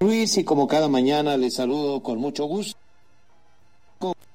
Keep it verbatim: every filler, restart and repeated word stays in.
Luis, y como cada mañana les saludo con mucho gusto.